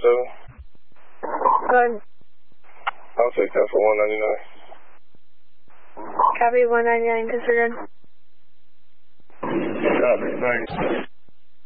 Go ahead. I'll take that for $199. Copy, 199 considered. Copy, thanks.